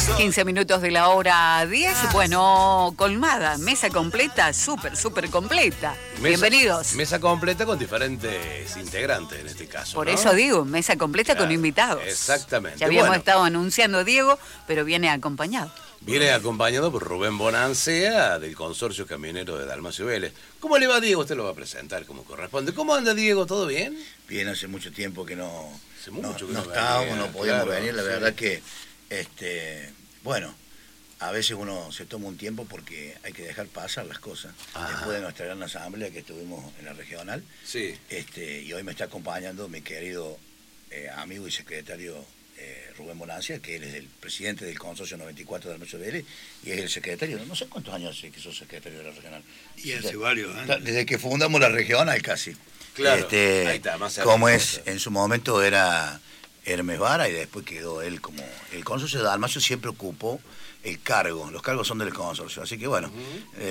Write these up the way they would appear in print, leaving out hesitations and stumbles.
15 minutos de la hora 10. Bueno, colmada, mesa completa, súper completa. Bienvenidos. Mesa completa con diferentes integrantes en este caso. Por ¿no? eso digo, mesa completa con invitados. Exactamente. Ya habíamos estado anunciando a Diego, pero viene acompañado. Viene acompañado por Rubén Bonancea, del Consorcio Camionero de Dalmacio Vélez. ¿Cómo le va, Diego? Usted lo va a presentar como corresponde. ¿Cómo anda, Diego? ¿Todo bien? Bien, hace mucho tiempo que no estábamos, no podíamos venir. La verdad que, bueno, a veces uno se toma un tiempo porque hay que dejar pasar las cosas. Ajá. Después de nuestra gran asamblea que estuvimos en la regional, sí. Y hoy me está acompañando mi querido amigo y secretario Rubén Bonancea, que él es el presidente del Consorcio 94 de Dalmacio Vélez y es el secretario, no sé cuántos años hace que sos secretario de la regional. Y hace varios años. Desde que fundamos la regional casi. Claro, ahí está, más como es, en su momento era Hermes Vara y después quedó él como... El Consorcio de Dalmacio siempre ocupó el cargo, los cargos son del Consorcio, así que bueno,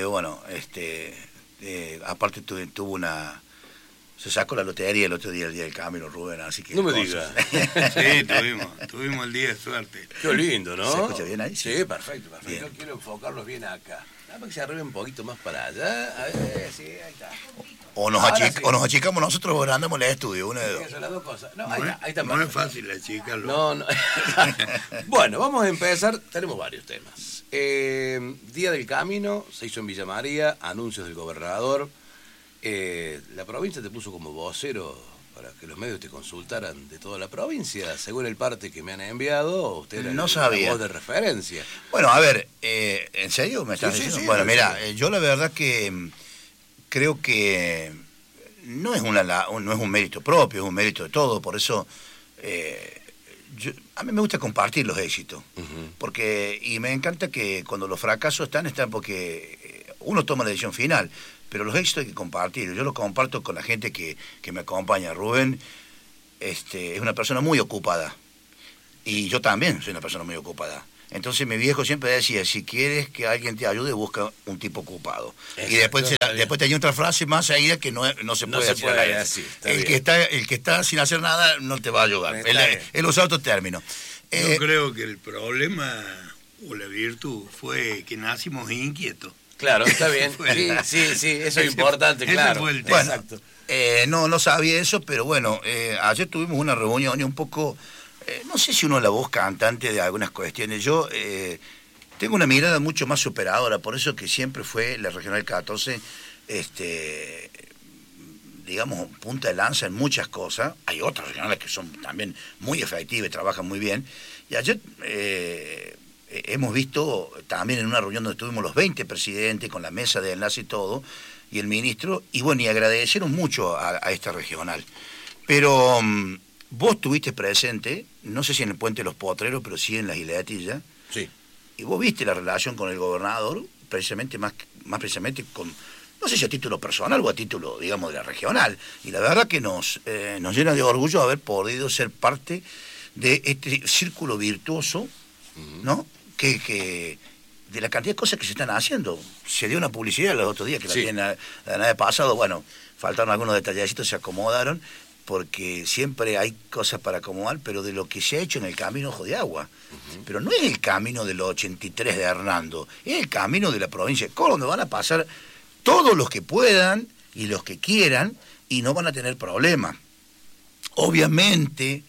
aparte tuvo una... Se sacó la lotería el otro día, el día del camino, Rubén, así que... No me digas. Sí, tuvimos el día de suerte. Qué lindo, ¿no? ¿Se escucha bien ahí? Sí, perfecto. Bien. Yo quiero enfocarlos bien acá. Nada más que se arribe un poquito más para allá. A ver, sí, ahí está. O nos achicamos nosotros o agrandamos el estudio, una de dos. Son las dos cosas. No, ahí está no es fácil achicarlo. No. Bueno, vamos a empezar. Tenemos varios temas. Día del Camino, se hizo en Villa María, anuncios del gobernador. La provincia te puso como vocero para que los medios te consultaran de toda la provincia. Según el parte que me han enviado, usted era no sabía. La voz de referencia. Bueno, a ver, ¿en serio me estás diciendo? Sí, bueno, mira, yo la verdad que creo que no es un mérito propio, es un mérito de todo, por eso a mí me gusta compartir los éxitos, y me encanta que cuando los fracasos están porque uno toma la decisión final, pero los éxitos hay que compartir. Yo los comparto con la gente que me acompaña. Rubén es una persona muy ocupada y yo también soy una persona muy ocupada. Entonces mi viejo siempre decía, si quieres que alguien te ayude, busca un tipo ocupado. Exacto, y después tenía otra frase más seguida que no se puede decir. El que está sin hacer nada no te va a ayudar. Él usa otro término. Yo creo que el problema o la virtud fue que nacimos inquietos. Claro, está bien. Sí, eso es importante, claro. Fue el tema. Bueno, no sabía eso, pero bueno, ayer tuvimos una reunión y un poco... no sé si uno es la voz cantante de algunas cuestiones. Yo tengo una mirada mucho más superadora, por eso que siempre fue la Regional 14, digamos, punta de lanza en muchas cosas. Hay otras regionales que son también muy efectivas y trabajan muy bien. Y ayer hemos visto también en una reunión donde tuvimos los 20 presidentes con la mesa de enlace y todo, y el ministro, y bueno, y agradecieron mucho a esta regional. Pero... vos estuviste presente, no sé si en el Puente de los Potreros, pero sí en las Isletillas. Sí. Y vos viste la relación con el gobernador, precisamente más precisamente con, no sé si a título personal o a título, digamos, de la regional. Y la verdad que nos llena de orgullo haber podido ser parte de este círculo virtuoso, ¿no? Que de la cantidad de cosas que se están haciendo. Se dio una publicidad los otros días, que sí. la nada pasado, bueno, faltaron algunos detallecitos, se acomodaron, porque siempre hay cosas para acomodar, pero de lo que se ha hecho en el camino Ojo de Agua. Pero no es el camino de los 83 de Hernando, es el camino de la provincia de Córdoba, donde van a pasar todos los que puedan y los que quieran, y no van a tener problema. Obviamente,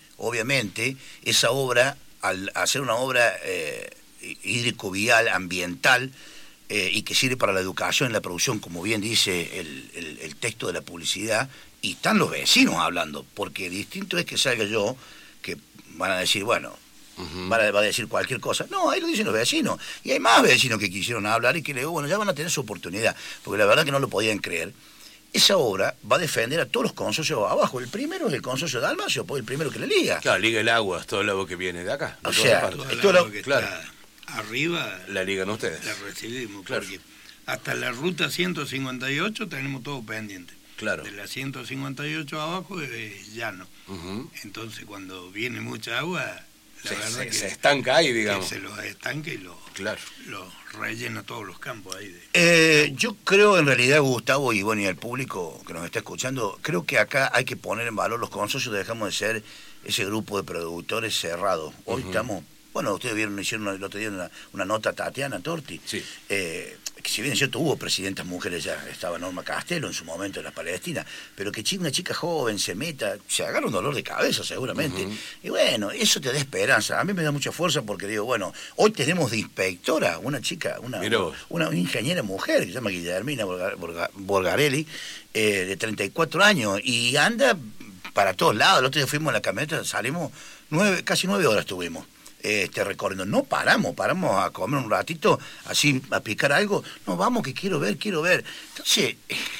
esa obra, al hacer una obra hídrico-vial, ambiental, y que sirve para la educación y la producción, como bien dice el texto de la publicidad, y están los vecinos hablando, porque distinto es que salga yo, que van a decir, bueno, va a decir cualquier cosa. No, ahí lo dicen los vecinos, y hay más vecinos que quisieron hablar y que le digo, bueno, ya van a tener su oportunidad, porque la verdad que no lo podían creer. Esa obra va a defender a todos los consorcios abajo. El primero es el consorcio de Dalmacio, pues el primero que le liga. Claro, liga el agua, todo el agua que viene de acá. O sea, todo lo que está arriba la ligan ustedes. La recibimos, claro. Porque hasta la ruta 158 tenemos todo pendiente. Claro. De la 158 abajo es llano. Entonces cuando viene mucha agua, la verdad que se estanca ahí, digamos. Se los estanca y los rellena todos los campos ahí. Yo creo en realidad, Gustavo, y bueno, y el público que nos está escuchando, creo que acá hay que poner en valor los consorcios, dejamos de ser ese grupo de productores cerrados. Hoy estamos Bueno, ustedes hicieron el otro día una nota a Tatiana Torti. Sí. Que si bien es cierto, hubo presidentas mujeres ya, estaba Norma Castelo en su momento en la Palestina, pero que una chica joven se meta, se agarra un dolor de cabeza seguramente. Y bueno, eso te da esperanza. A mí me da mucha fuerza porque digo, bueno, hoy tenemos de inspectora una chica, una ingeniera mujer que se llama Guillermina Borgarelli, de 34 años, y anda para todos lados. El otro día fuimos en la camioneta, salimos casi 9 horas estuvimos. Recorriendo, no paramos a comer un ratito, así a picar algo, no, vamos que quiero ver. Entonces,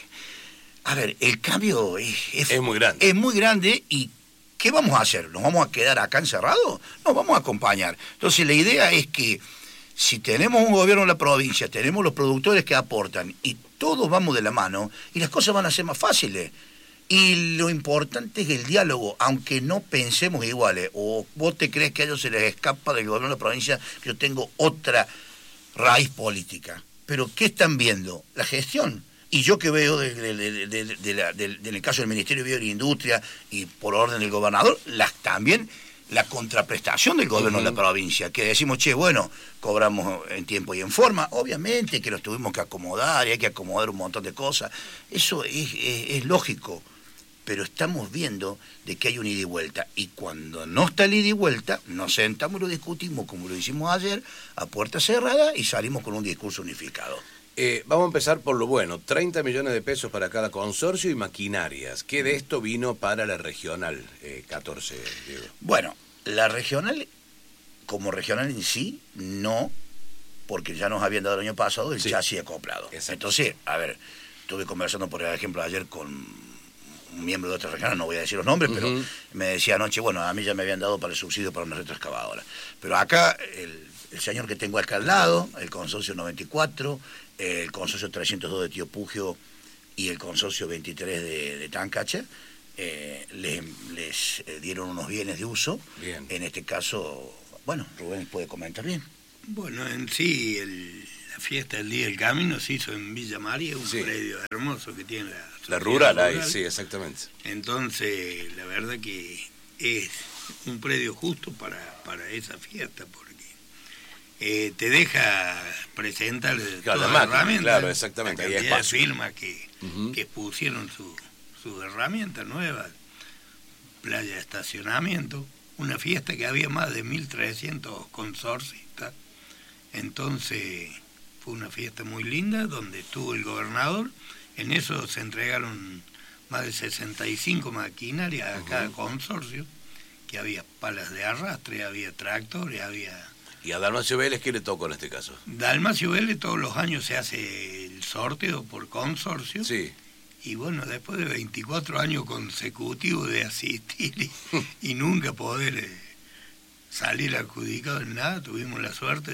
a ver, el cambio es muy grande. Es muy grande. ¿Y qué vamos a hacer? ¿Nos vamos a quedar acá encerrados? Nos vamos a acompañar. Entonces la idea es que si tenemos un gobierno en la provincia, tenemos los productores que aportan y todos vamos de la mano, y las cosas van a ser más fáciles. Y lo importante es el diálogo, aunque no pensemos iguales. O vos te crees que a ellos se les escapa del gobierno de la provincia, que yo tengo otra raíz política. Pero ¿qué están viendo? La gestión. Y yo que veo del caso del Ministerio de Bioindustria y por orden del gobernador, también la contraprestación del gobierno de la provincia, que decimos, che, bueno, cobramos en tiempo y en forma, obviamente que nos tuvimos que acomodar y hay que acomodar un montón de cosas. Eso es lógico. Pero estamos viendo de que hay un ida y vuelta. Y cuando no está el ida y vuelta, nos sentamos y lo discutimos como lo hicimos ayer, a puerta cerrada, y salimos con un discurso unificado. Vamos a empezar por lo bueno. 30 millones de pesos para cada consorcio y maquinarias. ¿Qué de esto vino para la regional 14, Diego? Bueno, la regional, como regional en sí, no, porque ya nos habían dado el año pasado el chasis acoplado. Exacto. Entonces, a ver, estuve conversando, por ejemplo, ayer con un miembro de otra regional, no voy a decir los nombres, pero me decía anoche, bueno, a mí ya me habían dado para el subsidio para una retroexcavadora. Pero acá, el señor que tengo acá al lado, el consorcio 94, el consorcio 302 de Tío Pugio y el consorcio 23 de Tancacha, les dieron unos bienes de uso. Bien. En este caso, bueno, Rubén puede comentar bien. Bueno, en sí, la fiesta del Día del Camino se hizo en Villa María, un predio hermoso que tiene la rural ahí, sí, exactamente. Entonces, la verdad que es un predio justo para esa fiesta, porque te deja presentar todas las herramientas. Claro, exactamente. La cantidad de firmas que pusieron sus herramientas nuevas, playa de estacionamiento, una fiesta que había más de 1.300 consorcistas. Entonces fue una fiesta muy linda donde estuvo el gobernador. En eso se entregaron más de 65 maquinarias a cada consorcio, que había palas de arrastre, había tractores, había... ¿Y a Dalmacio Vélez qué le tocó en este caso? Dalmacio Vélez todos los años se hace el sorteo por consorcio. Sí. Y bueno, después de 24 años consecutivos de asistir y nunca poder salir adjudicado en nada, tuvimos la suerte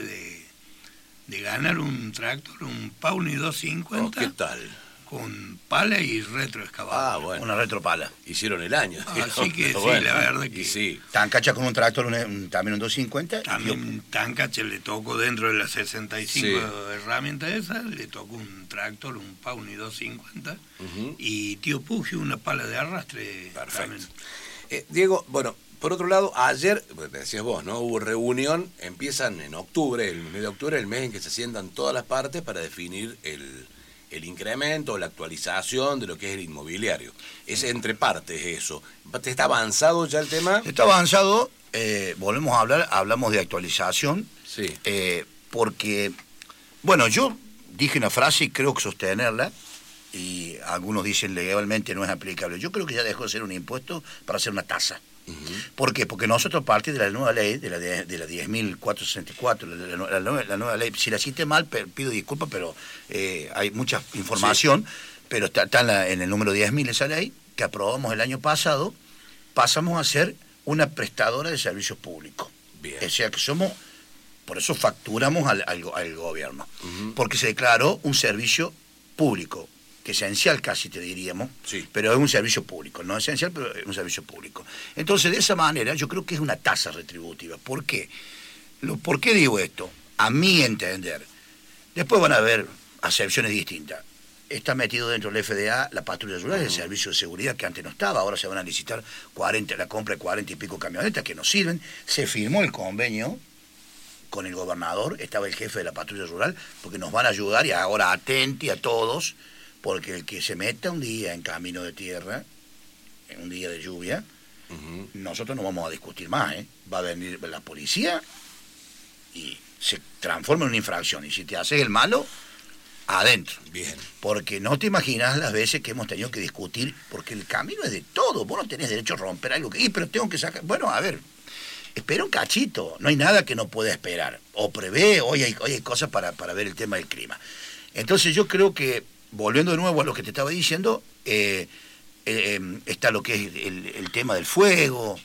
de ganar un tractor, un Pauni 250. ¿Qué tal? Con pala y retroexcavadora. Ah, bueno. Una retropala. Hicieron el año. Así que sí, bueno, la verdad que... sí. Tancacha con un tractor, también un 250. También Tancacha le tocó dentro de las 65 herramientas esas, le tocó un tractor, un Pauni 250, y Tío Pugio una pala de arrastre. Perfecto. Diego, bueno, por otro lado, ayer, decías vos, ¿no? Hubo reunión, empiezan en octubre, el mes de octubre, el mes en que se sientan todas las partes para definir el incremento, la actualización de lo que es el inmobiliario. Es entre partes eso. ¿Está avanzado ya el tema? Está avanzado, volvemos a hablar, hablamos de actualización, sí. Porque, bueno, yo dije una frase y creo que sostenerla, y algunos dicen legalmente no es aplicable. Yo creo que ya dejó de ser un impuesto para ser una tasa. ¿Por qué? Porque nosotros, a partir de la nueva ley, de la 10.464, la nueva ley, si la cité mal, pido disculpas, pero hay mucha información, pero está en el número 10.000 esa ley, que aprobamos el año pasado, pasamos a ser una prestadora de servicios públicos. Bien. O sea que somos, por eso facturamos al gobierno, porque se declaró un servicio público, que esencial casi te diríamos, pero es un servicio público, no esencial, pero es un servicio público. Entonces, de esa manera, yo creo que es una tasa retributiva. ¿Por qué? ¿Por qué digo esto? A mi entender, después van a haber acepciones distintas. Está metido dentro del FDA la patrulla rural, el servicio de seguridad que antes no estaba, ahora se van a licitar la compra de 40 y pico camionetas que nos sirven. Se firmó el convenio con el gobernador, estaba el jefe de la patrulla rural, porque nos van a ayudar, y ahora atenti a todos, porque el que se meta un día en camino de tierra, en un día de lluvia, nosotros no vamos a discutir más, ¿eh? Va a venir la policía y se transforma en una infracción, y si te haces el malo, adentro. Bien. Porque no te imaginas las veces que hemos tenido que discutir, porque el camino es de todo, vos no tenés derecho a romper algo, pero tengo que sacar, bueno, a ver, espera un cachito, no hay nada que no pueda esperar, o prevé, hoy hay cosas para ver el tema del clima. Entonces yo creo que, volviendo de nuevo a lo que te estaba diciendo, está lo que es el tema del fuego,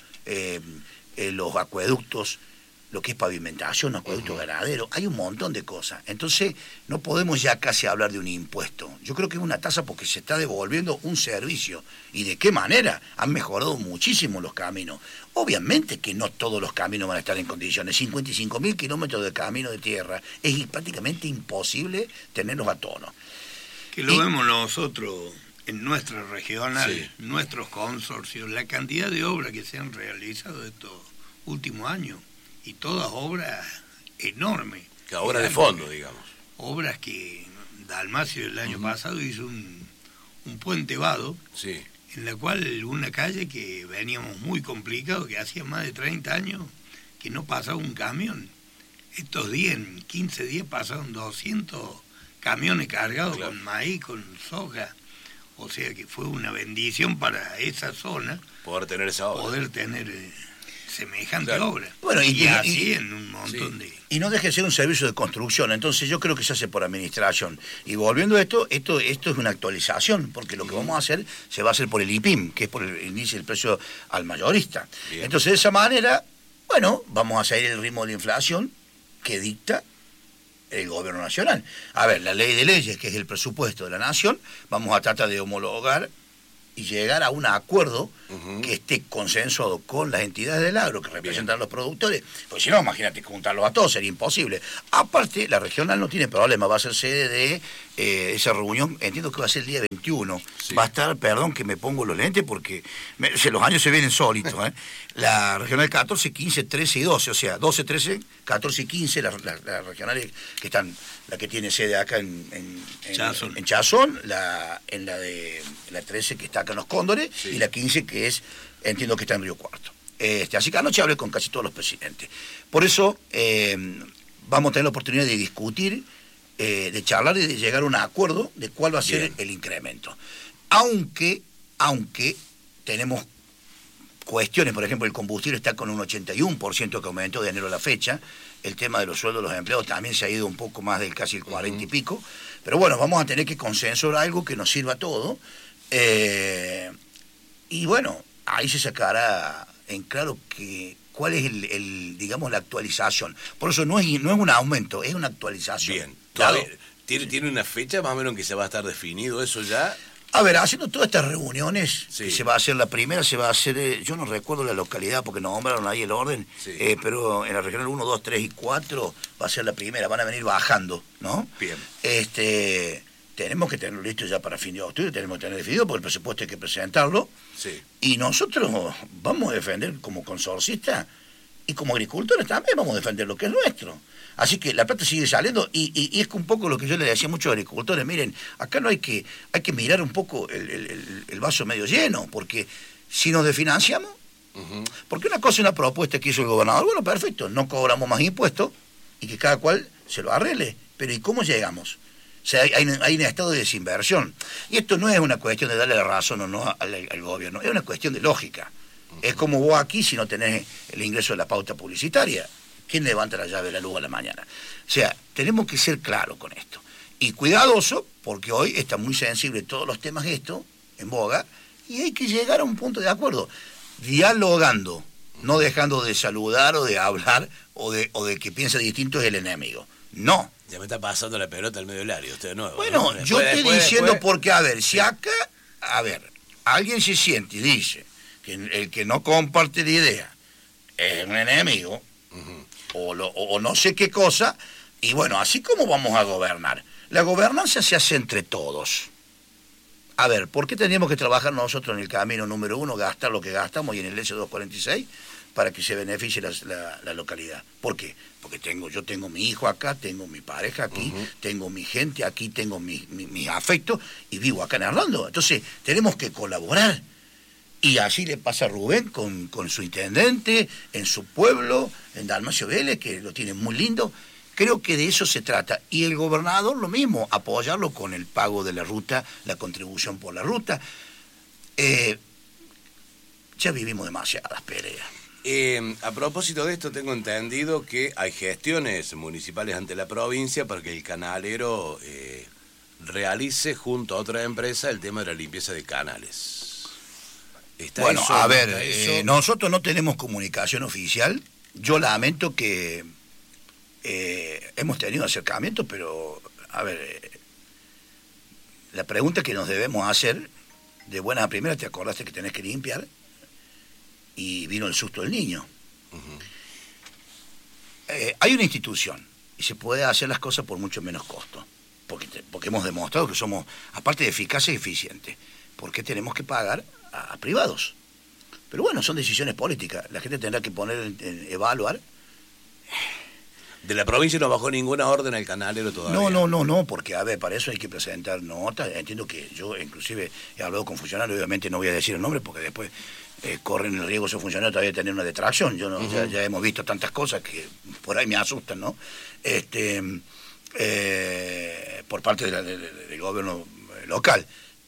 los acueductos, lo que es pavimentación, acueducto ganadero, hay un montón de cosas. Entonces no podemos ya casi hablar de un impuesto. Yo creo que es una tasa porque se está devolviendo un servicio. ¿Y de qué manera? Han mejorado muchísimo los caminos. Obviamente que no todos los caminos van a estar en condiciones. 55.000 kilómetros de camino de tierra. Es prácticamente imposible tenerlos a tono. Que lo vemos nosotros en nuestra regional, Sí. nuestros consorcios, la cantidad de obras que se han realizado estos últimos años. Y todas obras enormes. Que obras de fondo, digamos. Obras que Dalmacio el año pasado hizo un puente vado, Sí. en la cual una calle que veníamos muy complicado, que hacía más de 30 años que no pasaba un camión. Estos días, en 15 días, pasaron 200 camiones cargados Claro. con maíz, con soja. O sea que fue una bendición para esa zona Poder tener esa obra. poder tener semejante Claro. obra. Bueno, y así en un montón sí. de... Y no deje de ser un servicio de construcción, entonces yo creo que se hace por administración. Y volviendo a esto es una actualización, porque lo que vamos a hacer se va a hacer por el IPIM, que es por el índice del precio al mayorista. Bien. Entonces de esa manera, bueno, vamos a seguir el ritmo de inflación que dicta el gobierno nacional. A ver, la ley de leyes, que es el presupuesto de la nación, vamos a tratar de homologar y llegar a un acuerdo que esté consensuado con las entidades del agro que representan a los productores, porque si no, imagínate juntarlos a todos, sería imposible. Aparte, la regional no tiene problema, va a ser sede de esa reunión, entiendo que va a ser el día 21. Sí. Va a estar, perdón que me pongo los lentes porque los años se vienen sólitos, ¿eh? La regional 14, 15, 13 y 12, o sea, 12, 13, 14 y 15, las regionales que están, la que tiene sede acá en Chazón, la 13 que está acá en Los Cóndores, Sí. y la 15 que es, entiendo que está en Río Cuarto. Así que anoche hablé con casi todos los presidentes. Por eso vamos a tener la oportunidad de discutir, de charlar y de llegar a un acuerdo de cuál va a ser Bien. el incremento. Aunque tenemos cuestiones, por ejemplo, el combustible está con un 81% que aumentó de enero a la fecha, el tema de los sueldos de los empleados también se ha ido un poco más del casi el 40 y pico, pero bueno, vamos a tener que consensuar algo que nos sirva a todo, y bueno, ahí se sacará en claro que cuál es digamos, la actualización. Por eso no es un aumento, es una actualización. Bien. Claro. ¿Tiene una fecha más o menos en que se va a estar definido eso ya? A ver, haciendo todas estas reuniones, Sí. que se va a hacer, la primera se va a hacer, yo no recuerdo la localidad porque no nombraron ahí el orden, Sí. pero en la regional 1, 2, 3 y 4 va a ser la primera, van a venir bajando, ¿no? Bien. Tenemos que tenerlo listo ya para fin de octubre, tenemos que tener definido porque el presupuesto hay que presentarlo, Sí. y nosotros vamos a defender como consorcistas y como agricultores también vamos a defender lo que es nuestro. Así que la plata sigue saliendo y es un poco lo que yo le decía a muchos agricultores, miren, acá no hay que mirar un poco el vaso medio lleno, porque si nos desfinanciamos, porque una cosa es una propuesta que hizo el gobernador, bueno, perfecto, no cobramos más impuestos y que cada cual se lo arregle, pero ¿y cómo llegamos? O sea, hay un estado de desinversión. Y esto no es una cuestión de darle la razón o no al gobierno, es una cuestión de lógica. Es como vos aquí si no tenés el ingreso de la pauta publicitaria. ¿Quién levanta la llave de la luz a la mañana? O sea, tenemos que ser claros con esto. Y cuidadoso, porque hoy está muy sensible todos los temas esto, en boga, y hay que llegar a un punto de acuerdo. Dialogando, no dejando de saludar o de hablar o de que piensa distinto es el enemigo. No. Ya me está pasando la pelota al medio del área, usted de nuevo. Bueno, ¿no? yo estoy diciendo después. porque, a ver, si acá, alguien se siente y dice que el que no comparte la idea es un enemigo, o no sé qué cosa, y bueno, así como vamos a gobernar. La gobernanza se hace entre todos. A ver, ¿por qué tendríamos que trabajar nosotros en el camino número 1, gastar lo que gastamos y en el S246? para que se beneficie la localidad. ¿Por qué? Porque yo tengo mi hijo acá, tengo mi pareja aquí, tengo mi gente aquí, tengo mis afectos y vivo acá en Hernando. Entonces tenemos que colaborar. Y así le pasa a Rubén con su intendente, en su pueblo, en Dalmacio Vélez, que lo tiene muy lindo. Creo que de eso se trata. Y el gobernador lo mismo, apoyarlo con el pago de la ruta, la contribución por la ruta. Ya vivimos demasiadas peleas. A propósito de esto, tengo entendido que hay gestiones municipales ante la provincia para que el canalero realice junto a otra empresa el tema de la limpieza de canales. Bueno, a ver, nosotros no tenemos comunicación oficial. Yo lamento que hemos tenido acercamientos, pero, a ver, la pregunta que nos debemos hacer, de buenas a primeras, ¿te acordaste que tenés que limpiar? Y vino el susto del niño. Hay una institución y se puede hacer las cosas por mucho menos costo, porque hemos demostrado que somos, aparte de eficaces y eficientes, porque tenemos que pagar a privados. Pero bueno, son decisiones políticas. La gente tendrá que evaluar. De la provincia no bajó ninguna orden al canalero todavía. No, porque a ver, para eso hay que presentar notas. Entiendo que yo inclusive he hablado con funcionarios, obviamente no voy a decir el nombre porque después corren el riesgo esos funcionarios todavía de tener una detracción. Yo no, ya hemos visto tantas cosas que por ahí me asustan, ¿no? Por parte del gobierno local.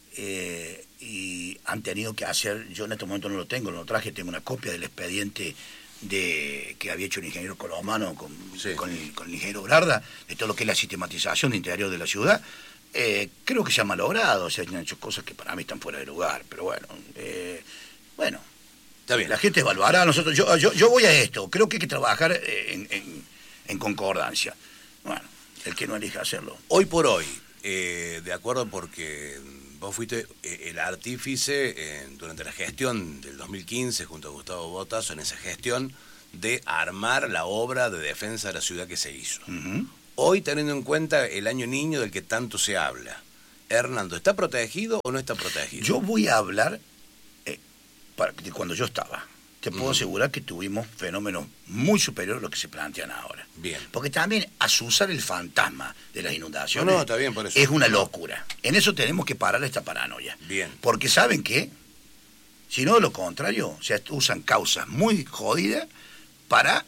Y han tenido que hacer, yo en este momento no lo tengo, lo traje, tengo una copia del expediente que había hecho el ingeniero Colomano con el ingeniero Brarda, de todo lo que es la sistematización de interior de la ciudad. Creo que se ha malogrado, se han hecho cosas que para mí están fuera de lugar, pero bueno, está bien. La gente evaluará. Nosotros, yo voy a esto, creo que hay que trabajar en concordancia. Bueno, el que no elija hacerlo. Hoy por hoy, de acuerdo, porque vos fuiste el artífice durante la gestión del 2015 junto a Gustavo Botazo, en esa gestión de armar la obra de defensa de la ciudad que se hizo. Hoy, teniendo en cuenta el año niño del que tanto se habla, Hernando, ¿está protegido o no está protegido? Yo voy a hablar de cuando yo estaba. Te puedo asegurar que tuvimos fenómenos muy superiores a los que se plantean ahora. Bien. Porque también asusar el fantasma de las inundaciones está bien, por eso. Es una locura. En eso tenemos que parar esta paranoia. Bien. Porque ¿saben qué? Si no, de lo contrario, se usan causas muy jodidas para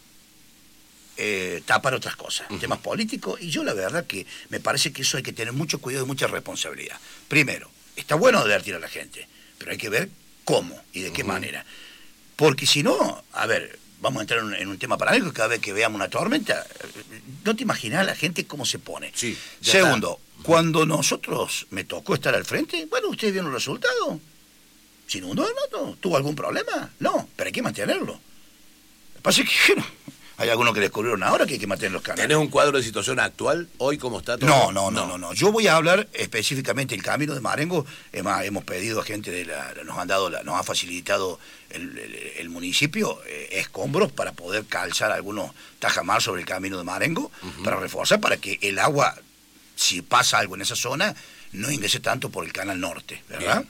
tapar otras cosas, temas políticos, y yo la verdad que me parece que eso hay que tener mucho cuidado y mucha responsabilidad. Primero, está bueno advertir a la gente, pero hay que ver cómo y de qué manera. Porque si no, a ver, vamos a entrar en un tema paralelo, cada vez que veamos una tormenta, no te imaginas la gente cómo se pone. Sí, segundo, cuando nosotros me tocó estar al frente, bueno, ¿ustedes vieron los resultados? ¿Se inundó? No, ¿tuvo algún problema? No, pero hay que mantenerlo. Lo que pasa es que hay algunos que descubrieron ahora que hay que mantener los canales. ¿Tenés un cuadro de situación actual hoy cómo está todo? No. Yo voy a hablar específicamente del camino de Marengo. Hemos pedido a gente nos ha facilitado el municipio escombros para poder calzar algunos tajamar sobre el camino de Marengo, para reforzar, para que el agua, si pasa algo en esa zona, no ingrese tanto por el canal norte, ¿verdad?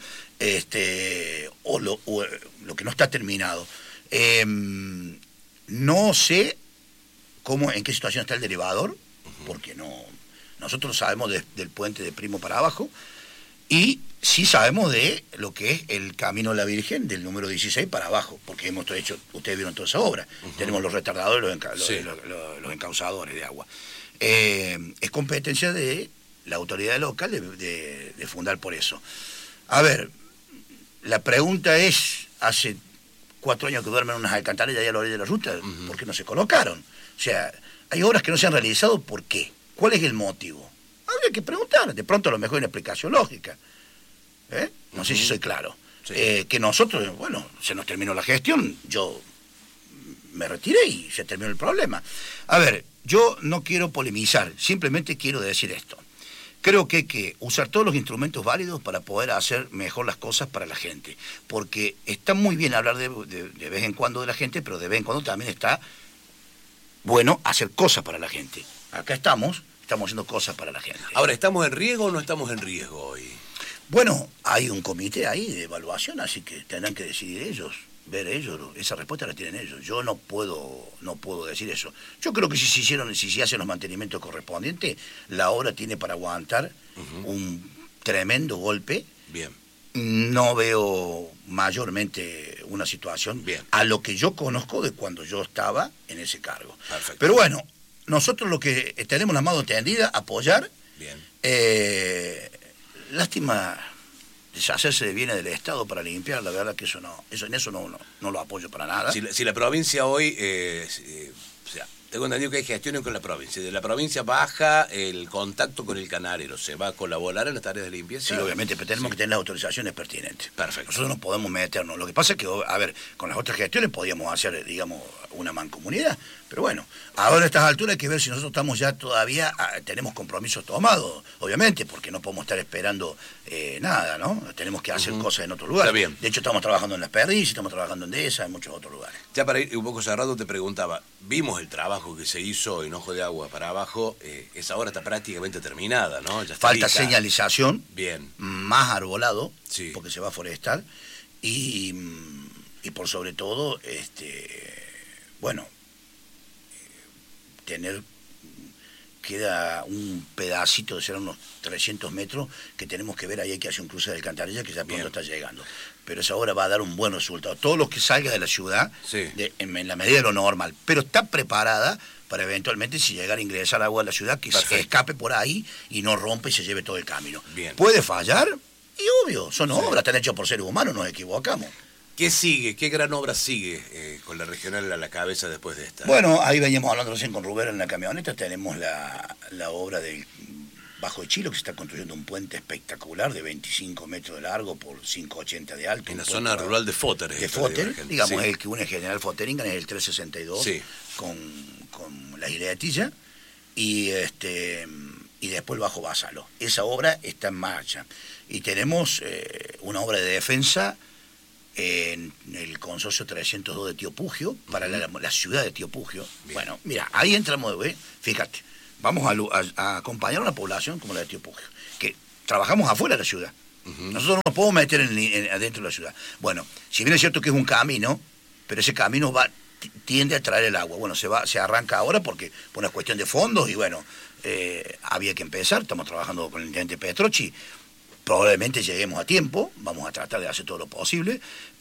O lo que no está terminado. No sé en qué situación está el derivador, porque nosotros sabemos del puente de Primo para abajo, y sí sabemos de lo que es el Camino de la Virgen, del número 16 para abajo, porque hemos hecho, ustedes vieron toda esa obra. Tenemos los retardadores, los encausadores de agua. Es competencia de la autoridad local de fundar por eso. A ver, la pregunta es, hace 4 años que duermen unas alcantarillas allá a la orilla de la ruta, ¿por qué no se colocaron? O sea, hay obras que no se han realizado, ¿por qué? ¿Cuál es el motivo? Habría que preguntar, de pronto a lo mejor hay una explicación lógica. No sé si soy claro. Sí. Que nosotros, bueno, se nos terminó la gestión, yo me retiré y se terminó el problema. A ver, yo no quiero polemizar, simplemente quiero decir esto. Creo que hay que usar todos los instrumentos válidos para poder hacer mejor las cosas para la gente. Porque está muy bien hablar de vez en cuando de la gente, pero de vez en cuando también está bueno hacer cosas para la gente. Acá estamos haciendo cosas para la gente. Ahora, ¿estamos en riesgo o no estamos en riesgo hoy? Bueno, hay un comité ahí de evaluación, así que tendrán que decidir ellos. ver ellos, esa respuesta la tienen ellos. Yo no puedo decir eso. Yo creo que si se hacen los mantenimientos correspondientes, la obra tiene para aguantar un tremendo golpe. Bien. No veo mayormente una situación a lo que yo conozco de cuando yo estaba en ese cargo. Perfecto. Pero bueno, nosotros lo que tenemos la mano tendida, apoyar. Bien. Lástima deshacerse de bienes del Estado para limpiar, la verdad que en eso no lo apoyo para nada. Si la provincia hoy, o sea, tengo entendido que hay gestiones con la provincia. De la provincia baja el contacto con el canalero. ¿Se va a colaborar en las tareas de limpieza? Sí, obviamente, pero tenemos que tener las autorizaciones pertinentes. Perfecto. Nosotros no podemos meternos. Lo que pasa es que, a ver, con las otras gestiones podíamos hacer, digamos, una mancomunidad. Pero bueno, ahora a estas alturas hay que ver si nosotros estamos ya todavía, tenemos compromisos tomados, obviamente, porque no podemos estar esperando nada, ¿no? Tenemos que hacer cosas en otro lugar. Está bien. De hecho, estamos trabajando en Las Perdices, estamos trabajando en Dehesa, en muchos otros lugares. Ya para ir un poco cerrado, te preguntaba, vimos el trabajo que se hizo en Ojo de Agua para abajo, esa obra está prácticamente terminada, ¿no? Ya está Falta lista. señalización, Bien. más arbolado, Sí. porque se va a forestar, y por sobre todo, bueno, queda un pedacito, serán unos 300 metros, que tenemos que ver, ahí hay que hacer un cruce de alcantarilla que ya pronto está llegando. Pero esa obra va a dar un buen resultado. Todo lo que salga de la ciudad, Sí. en la medida de lo normal, pero está preparada para eventualmente, si llegara a ingresar agua a la ciudad, que se escape por ahí y no rompe y se lleve todo el camino. Bien. ¿Puede fallar? Y obvio, son obras, están hechas por seres humanos, nos equivocamos. ¿Qué sigue? ¿Qué gran obra sigue con la regional a la cabeza después de esta? Bueno, ahí veníamos hablando recién con Rubén en la camioneta, tenemos la obra del Bajo de Chilo, que se está construyendo un puente espectacular de 25 metros de largo por 5,80 de alto. En la zona rural de Foter. De Foter, digamos, sí. el que une General Foteringan es el 362, Sí. con la isla de Tilla, y después el Bajo Basalo. Esa obra está en marcha. Y tenemos una obra de defensa en el consorcio 302 de Tío Pugio, para la ciudad de Tío Pugio. Bien. Bueno, mira, ahí entramos, fíjate, vamos a acompañar a una población como la de Tío Pugio, que trabajamos afuera de la ciudad. Nosotros no nos podemos meter adentro de la ciudad. Bueno, si bien es cierto que es un camino, pero ese camino tiende a traer el agua. Bueno, se arranca ahora porque por una cuestión de fondos y bueno, había que empezar. Estamos trabajando con el intendente Petrochi. Probablemente lleguemos a tiempo, vamos a tratar de hacer todo lo posible,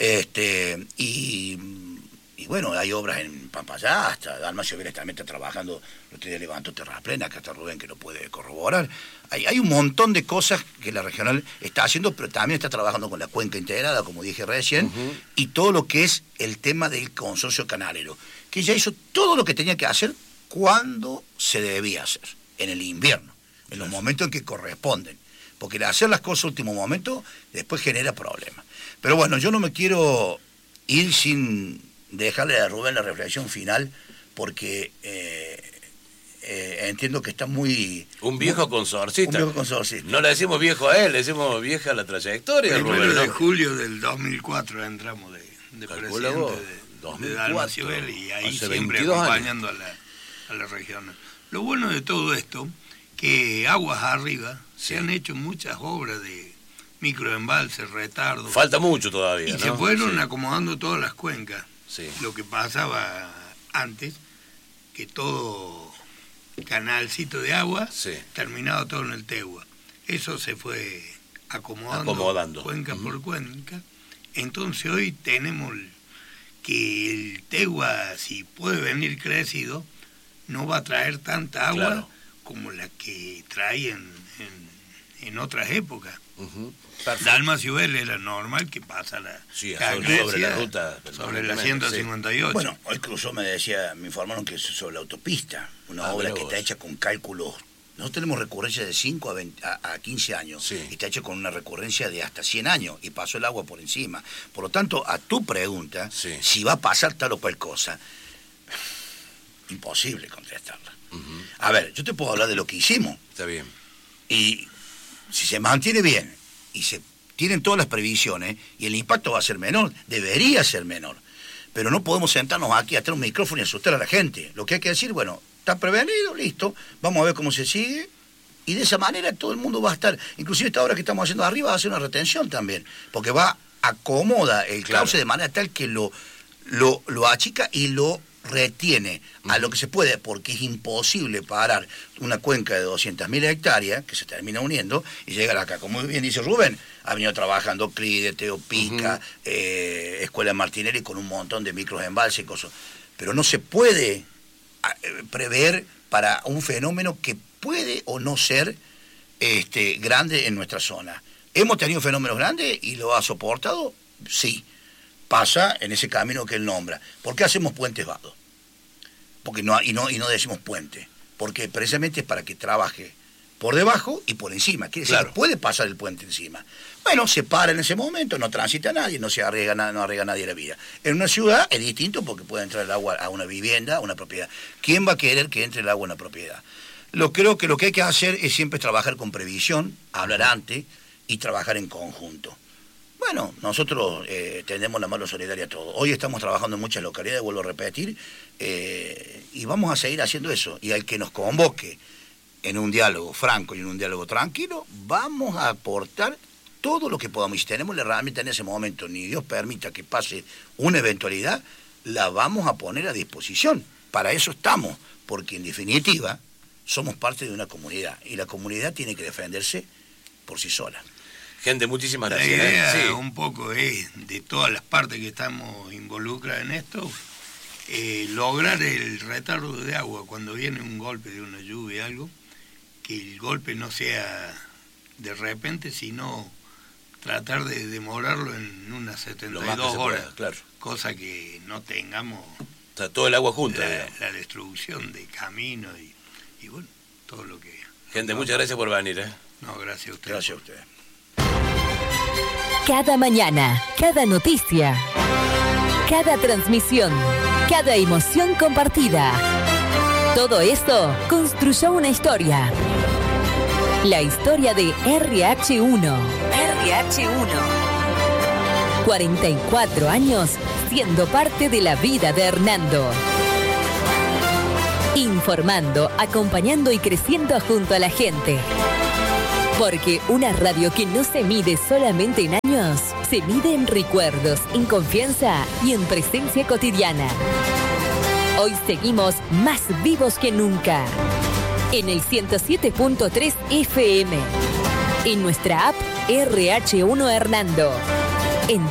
y bueno, hay obras en Pampayá, hasta Dalmacio Vélez también está trabajando, el otro día levantó Terraplena, que hasta Rubén que lo puede corroborar. Hay un montón de cosas que la regional está haciendo, pero también está trabajando con la cuenca integrada, como dije recién, y todo lo que es el tema del consorcio canalero, que ya hizo todo lo que tenía que hacer cuando se debía hacer, en el invierno, en los momentos en que corresponden. Porque el hacer las cosas último momento después genera problemas. Pero bueno, yo no me quiero ir sin dejarle a Rubén la reflexión final, porque entiendo que está muy... Un viejo consorcista. Un viejo consorcista. No le decimos viejo a él, le decimos vieja la trayectoria. El 1 Rubén, de ¿no? julio del 2004 entramos de Calcula presidente vos, de 2004, Dalmacio Vélez, y ahí hace siempre 22 acompañando a la región. Lo bueno de todo esto, que aguas arriba se han hecho muchas obras de microembalses, retardos. Falta mucho todavía, Y ¿no? se fueron Sí. acomodando todas las cuencas. Sí. Lo que pasaba antes, que todo canalcito de agua terminaba todo en el Tegua. Eso se fue acomodando. Cuenca por cuenca. Entonces hoy tenemos que el Tegua, si puede venir crecido, no va a traer tanta agua como la que traían en otras épocas. Dalmacio Vélez era normal que pasa sobre la ruta. Sobre la 158. Sí. Bueno, hoy cruzó, me informaron que es sobre la autopista, una obra que está hecha con cálculos. Nosotros tenemos recurrencia de 5 a 15 años, y está hecha con una recurrencia de hasta 100 años, y pasó el agua por encima. Por lo tanto, a tu pregunta, si va a pasar tal o cual cosa, imposible contestarla. A ver, yo te puedo hablar de lo que hicimos. Está bien. Y si se mantiene bien y se tienen todas las previsiones, y el impacto va a ser menor, debería ser menor. Pero no podemos sentarnos aquí a tener un micrófono y asustar a la gente. Lo que hay que decir, bueno, está prevenido, listo, vamos a ver cómo se sigue, y de esa manera todo el mundo va a estar, inclusive esta obra que estamos haciendo arriba va a ser una retención también, porque va acomoda el cauce de manera tal que lo achica y lo retiene a lo que se puede, porque es imposible parar una cuenca de 200.000 hectáreas que se termina uniendo y llegar acá. Como bien dice Rubén, ha venido trabajando CRIDE, Teopica, Escuela Martinelli con un montón de microembalses y cosas. Pero no se puede prever para un fenómeno que puede o no ser grande en nuestra zona. ¿Hemos tenido fenómenos grandes y lo ha soportado? Sí. Pasa en ese camino que él nombra. ¿Por qué hacemos puentes vados? Porque no decimos puente. Porque precisamente es para que trabaje por debajo y por encima. Quiere decir que puede pasar el puente encima. Bueno, se para en ese momento, no transita nadie, no arriesga nadie la vida. En una ciudad es distinto porque puede entrar el agua a una vivienda, a una propiedad. ¿Quién va a querer que entre el agua en una propiedad? Creo que lo que hay que hacer es siempre trabajar con previsión, hablar antes y trabajar en conjunto. Bueno, nosotros tenemos la mano solidaria a todos. Hoy estamos trabajando en muchas localidades, vuelvo a repetir, y vamos a seguir haciendo eso. Y al que nos convoque en un diálogo franco y en un diálogo tranquilo, vamos a aportar todo lo que podamos. Y si tenemos la herramienta en ese momento, ni Dios permita que pase una eventualidad, la vamos a poner a disposición. Para eso estamos, porque en definitiva somos parte de una comunidad y la comunidad tiene que defenderse por sí sola. Gente, muchísimas gracias. La idea un poco es, de todas las partes que estamos involucradas en esto, lograr el retardo de agua cuando viene un golpe de una lluvia, algo, que el golpe no sea de repente, sino tratar de demorarlo en unas 72 horas, claro. Cosa que no tengamos todo el agua junta. La destrucción de caminos y bueno, todo lo que... Gente, muchas gracias por venir. No, gracias a ustedes. Gracias a ustedes. Cada mañana, cada noticia, cada transmisión, cada emoción compartida. Todo esto construyó una historia. La historia de RH1. RH1. 44 años siendo parte de la vida de Hernando. Informando, acompañando y creciendo junto a la gente. Porque una radio que no se mide solamente en años, se mide en recuerdos, en confianza y en presencia cotidiana. Hoy seguimos más vivos que nunca. En el 107.3 FM. En nuestra app RH1 Hernando. En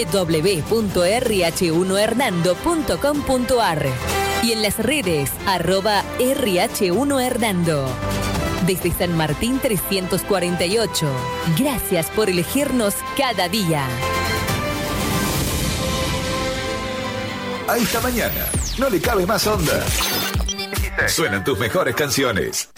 www.rh1hernando.com.ar. Y en las redes @RH1 Hernando. Desde San Martín 348. Gracias por elegirnos cada día. A esta mañana no le cabe más onda. Suenan tus mejores canciones.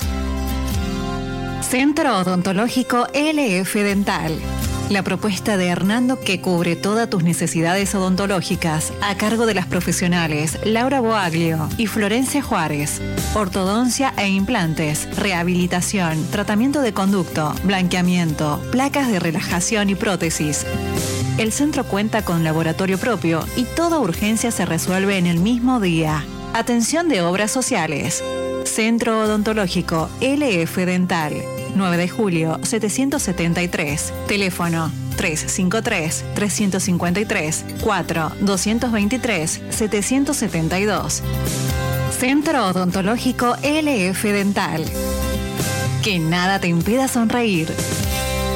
Centro Odontológico LF Dental. La propuesta de Hernando que cubre todas tus necesidades odontológicas a cargo de las profesionales Laura Boaglio y Florencia Juárez. Ortodoncia e implantes, rehabilitación, tratamiento de conducto, blanqueamiento, placas de relajación y prótesis. El centro cuenta con laboratorio propio y toda urgencia se resuelve en el mismo día. Atención de obras sociales. Centro Odontológico LF Dental. 9 de julio 773. Teléfono 353-353-4-223-772. Centro Odontológico LF Dental. Que nada te impida sonreír.